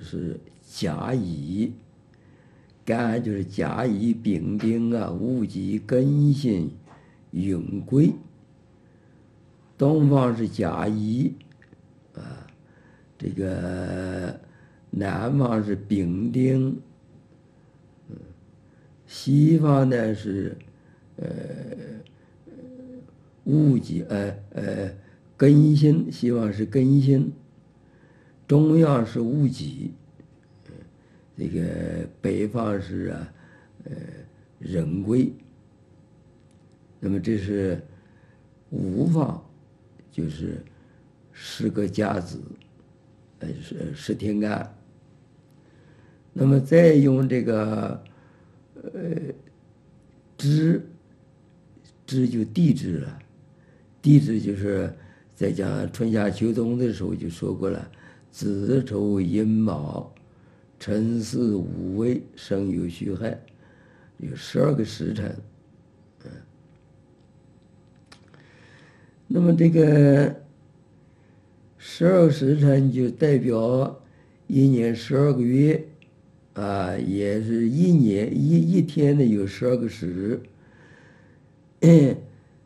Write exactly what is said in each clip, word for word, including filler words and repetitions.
是甲乙，干就是甲乙丙丁啊，戊己庚辛壬癸。东方是甲乙啊，这个南方是丙丁，嗯，西方呢是呃戊己呃呃庚辛，西方是庚辛，中央是戊己，这个北方是啊呃壬癸。那么这是五方，就是十个甲子，呃是十天干。那么再用这个呃支，支就地支了，地支就是在讲春夏秋冬的时候就说过了，子丑寅卯辰巳午未申酉戌亥，有十二个时辰。嗯，那么这个十二时辰就代表一年十二个月啊，也是一年一一天呢有十二个时。这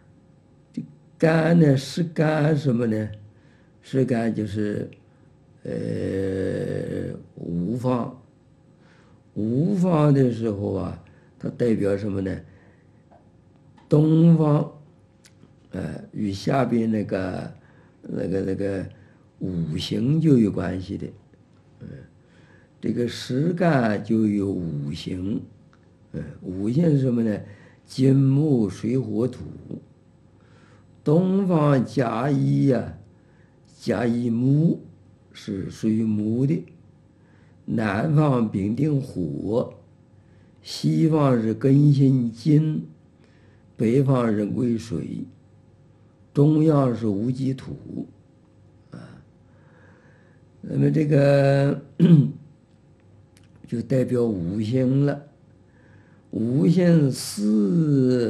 干呢是干什么呢？是干就是呃五方。五方的时候啊，它代表什么呢？东方，呃，与下边那个那个那个五行就有关系的。嗯，这个时干就有五行。嗯，五行是什么呢？金木水火土。东方甲乙呀，甲乙木是属于木的，南方丙丁火，西方是庚辛金，北方壬癸水，中央是戊己土啊。那么这个就代表五行了。五行四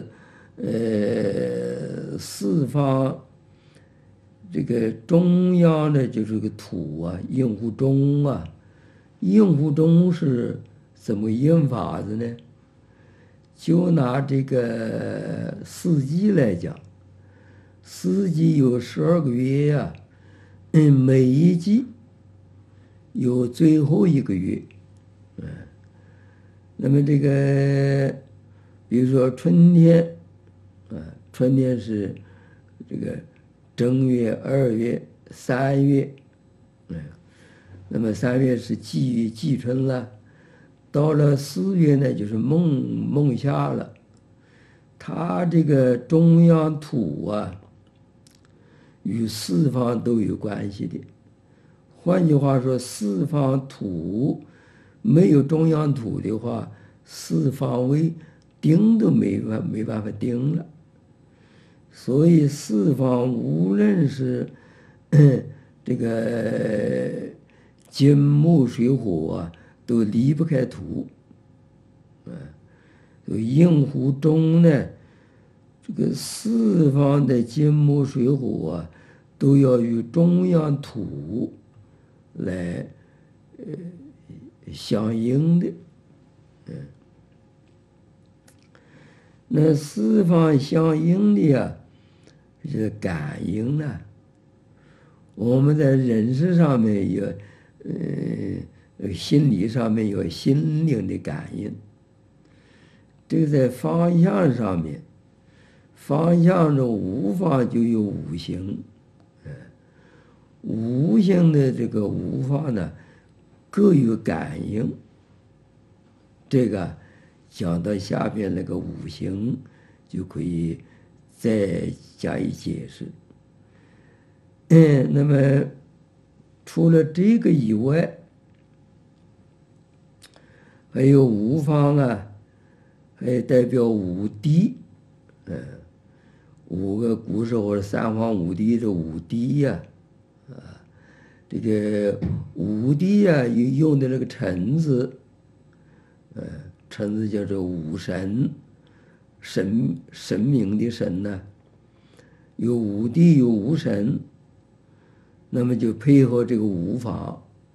呃四方，这个中央呢就是个土啊，应乎中啊。应乎中是怎么应法子呢？就拿这个四季来讲，四季有十二个月呀、啊，嗯，每一季有最后一个月，嗯，那么这个比如说春天，啊，春天是这个正月、二月、三月，嗯，那么三月是季季春了，到了四月呢就是孟孟夏了。它这个中央土啊，与四方都有关系的。换句话说，四方土没有中央土的话，四方位定都没办没办法定了。所以四方无论是这个金木水火啊，都离不开土。嗯，应乎中呢，这个四方的金木水火啊，都要与中央土来呃相应的。嗯，那四方相应的呀，是感应呢。我们在人事上面有，呃，心理上面有心灵的感应。这个在方向上面，方向的五方就有五行。嗯，五行的这个五方呢，各有感应。这个讲到下边那个五行，就可以再加以解释。嗯，那么除了这个以外，还有五方啊，还代表五帝。嗯，五个古时候的三皇五帝，这五帝呀，啊，这个五帝呀，用用的那个辰字，呃，辰字叫做五神，神神明的神呢，有五帝有五神。那么就配合这个五方，